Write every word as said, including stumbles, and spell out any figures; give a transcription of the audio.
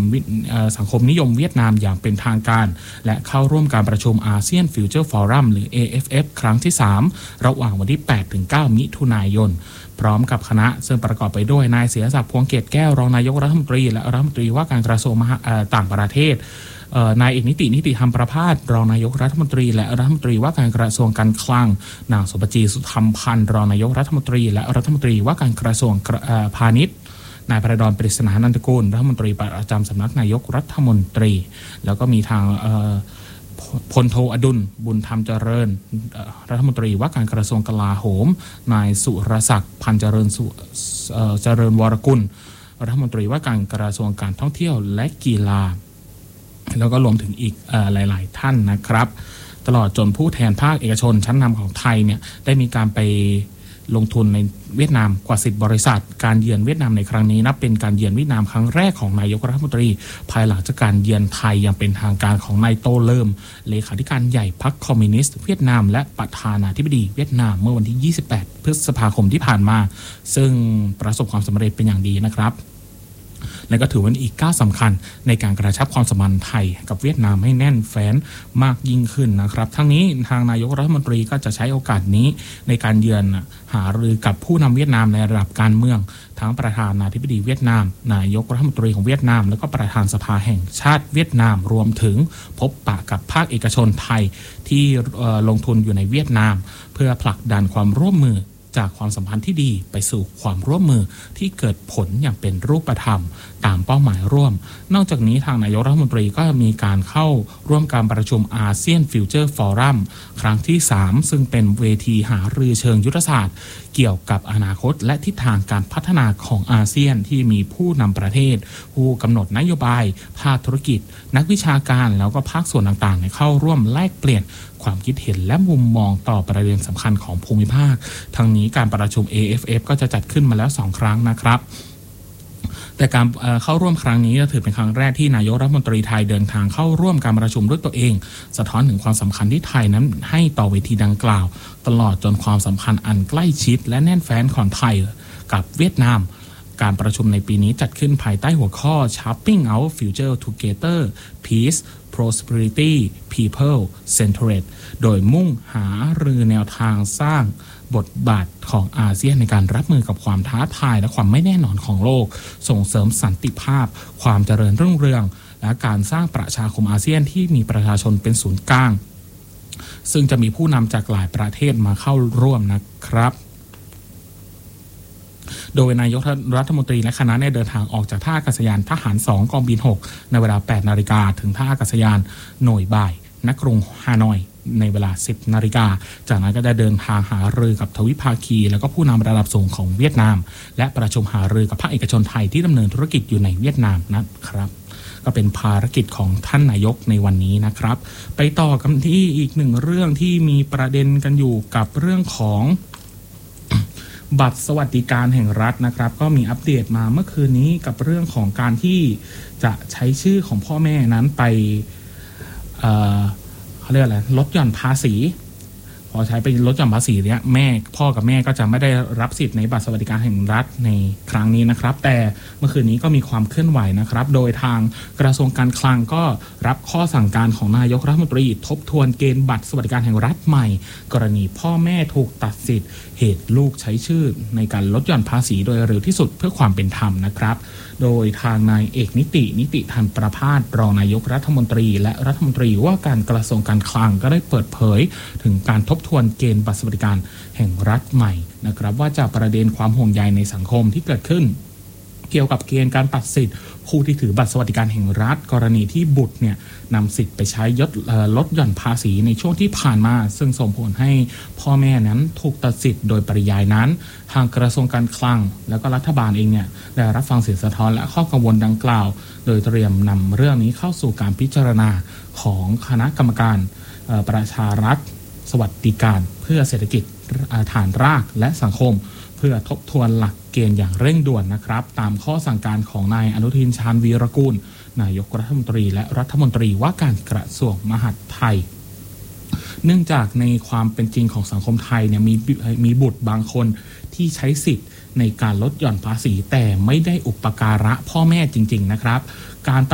สังคมนิยมเวียดนามอย่างเป็นทางการและเข้าร่วมการประชุมอาเซียนฟิวเจอร์ฟอรัมหรือ เอ เอฟ เอฟ ครั้งที่สามระหว่างวันที่ แปดถึงเก้า มิถุนายนพร้อมกับคณะซึ่งประกอบไปด้วยนายเสียศักดิ์พวงเกตแก้วรองนายกรัฐมนตรีและรัฐมนตรีว่าการกระทรวงต่างประเทศนายเอกนิตินิติธรรมประภาสรองนายกรัฐมนตรีและรัฐมนตรีว่าการกระทรวงการคลังนางสุปจีสุธรรมพันธ์รองนายกรัฐมนตรีและรัฐมนตรีว่าการกระทรวงพาณิชย์นายประดอนปริศนานันทกุลรัฐมนตรีประจำสำนักนายกรัฐมนตรีแล้วก็มีทางพลโทอดุลบุญธรรมเจริญรัฐมนตรีว่าการกระทรวงกลาโหมนายสุรศักดิ์พันเจริญเจริญวรกุลรัฐมนตรีว่าการกระทรวงการท่องเที่ยวและกีฬาแล้วก็รวมถึงอีกหลายๆท่านนะครับตลอดจนผู้แทนภาคเอกชนชั้นนำของไทยเนี่ยได้มีการไปลงทุนในเวียดนามกว่าสิบบริษัทการเยือนเวียดนามในครั้งนี้นับเป็นการเยือนเวียดนามครั้งแรกของนายกรัฐมนตรีภายหลังจากการเยือนไทยอย่างเป็นทางการของนายโตเลิมเลขาธิการใหญ่พรรคคอมมิวนิสต์เวียดนามและประธานาธิบดีเวียดนามเมื่อวันที่ยี่สิบแปดพฤษภาคมที่ผ่านมาซึ่งประสบความสำเร็จเป็นอย่างดีนะครับและก็ถือว่าอีกก้าวสำคัญในการกระชับความสัมพันธ์ไทยกับเวียดนามให้แน่นแฟ้นมากยิ่งขึ้นนะครับทั้งนี้ทางนายกรัฐมนตรีก็จะใช้โอกาสนี้ในการเยือนหารือกับผู้นำเวียดนามในระดับการเมืองทั้งประธานาธิบดีเวียดนามนายกรัฐมนตรีของเวียดนามแล้วก็ประธานสภาแห่งชาติเวียดนามรวมถึงพบปะกับภาคเอกชนไทยที่ลงทุนอยู่ในเวียดนามเพื่อผลักดันความร่วมมือจากความสัมพันธ์ที่ดีไปสู่ความร่วมมือที่เกิดผลอย่างเป็นรูปธรรมตามเป้าหมายร่วมนอกจากนี้ทางนายกรัฐมนตรีก็มีการเข้าร่วมการประชุมอาเซียนฟิวเจอร์ฟอรัมครั้งที่สามซึ่งเป็นเวทีหารือเชิงยุทธศาสตร์เกี่ยวกับอนาคตและทิศทางการพัฒนาของอาเซียนที่มีผู้นำประเทศผู้กำหนดนโยบายภาคธุรกิจนักวิชาการแล้วก็ภาคส่วนต่างๆเข้าร่วมแลกเปลี่ยนความคิดเห็นและมุมมองต่อประเด็นสำคัญของภูมิภาคทั้งนี้การประชุม เอ เอฟ เอฟ ก็จะจัดขึ้นมาแล้วสองครั้งนะครับแต่การเข้าร่วมครั้งนี้จะถือเป็นครั้งแรกที่นายกรัฐมนตรีไทยเดินทางเข้าร่วมการประชุมด้วยตัวเองสะท้อนถึงความสำคัญที่ไทยนั้นให้ต่อเวทีดังกล่าวตลอดจนความสัมพันธ์อันใกล้ชิดและแน่นแฟ้นของไทยกับเวียดนามการประชุมในปีนี้จัดขึ้นภายใต้หัวข้อ Shaping Our Future Together Peace Prosperity People Centered โดยมุ่งหารือแนวทางสร้างบทบาทของอาเซียนในการรับมือกับความท้าทายและความไม่แน่นอนของโลกส่งเสริมสันติภาพความเจริญรุ่งเรืองและการสร้างประชาคมอาเซียนที่มีประชาชนเป็นศูนย์กลางซึ่งจะมีผู้นำจากหลายประเทศมาเข้าร่วมนะครับโดยนายกรัฐมนตรีและคณะได้เดินทางออกจากท่าอากาศยานทหารสองกองบินหกในเวลา แปดนาฬิกาถึงท่าอากาศยานหน่วยบ่ายณกรุงฮานอยในเวลา สิบนาฬิกาจากนั้นก็ได้เดินทางหารือกับทวิภาคีแล้วก็ผู้นำระดับสูงของเวียดนามและประชุมหารือกับภาคเอกชนไทยที่ดำเนินธุรกิจอยู่ในเวียดนามนะครับก็เป็นภารกิจของท่านนายกในวันนี้นะครับไปต่อกันที่อีกหนึ่งเรื่องที่มีประเด็นกันอยู่กับเรื่องของบัตรสวัสดิการแห่งรัฐนะครับก็มีอัปเดตมาเมื่อคืนนี้กับเรื่องของการที่จะใช้ชื่อของพ่อแม่นั้นไปเอ่อเขาเรียกอะไรลดหย่อนภาษีพอใช้ไปลดหย่อนภาษีเนี่ยแม่พ่อกับแม่ก็จะไม่ได้รับสิทธิ์ในบัตรสวัสดิการแห่งรัฐในครั้งนี้นะครับแต่เมื่อคืนนี้ก็มีความเคลื่อนไหวนะครับโดยทางกระทรวงการคลังก็รับข้อสั่งการของนายกรัฐมนตรีทบทวนเกณฑ์บัตรสวัสดิการแห่งรัฐใหม่กรณีพ่อแม่ถูกตัดสิทธิ์เหตุลูกใช้ชื่อในการลดหย่อนภาษีโดยเร็วที่สุดเพื่อความเป็นธรรมนะครับโดยทางนายเอกนิตินิติธรรมประภาสรองนายกรัฐมนตรีและรัฐมนตรีว่าการกระทรวงการคลังก็ได้เปิดเผยถึงการทบทวนเกณฑ์บัตรสวัสดิการแห่งรัฐใหม่นะครับว่าจากประเด็นความห่วงใยในสังคมที่เกิดขึ้นเกี่ยวกับเกณฑ์การตัดสิทธิ์ผู้ที่ถือบัตรสวัสดิการแห่งรัฐกรณีที่บุตรเนี่ยนำสิทธิ์ไปใช้ยดลดหย่อนภาษีในช่วงที่ผ่านมาซึ่งส่งผลให้พ่อแม่นั้นถูกตัดสิทธิ์โดยปริยายนั้นทางกระทรวงการคลังแล้วก็รัฐบาลเองเนี่ยได้รับฟังเสียงสะท้อนและข้อกังวลดังกล่าวโดยเตรียมนำเรื่องนี้เข้าสู่การพิจารณาของคณะกรรมการประชารัฐสวัสดิการเพื่อเศรษฐกิจฐานรากและสังคมเพื่อทบทวนหลักเกณฑ์อย่างเร่งด่วนนะครับตามข้อสั่งการของนายอนุทินชาญวีรกูลนายกรัฐมนตรีและรัฐมนตรีว่าการกระทรวงมหาดไทยเนื่องจากในความเป็นจริงของสังคมไทยเนี่ยมีมีบุตรบางคนที่ใช้สิทธิ์ในการลดหย่อนภาษีแต่ไม่ได้อุปการะพ่อแม่จริงๆนะครับการ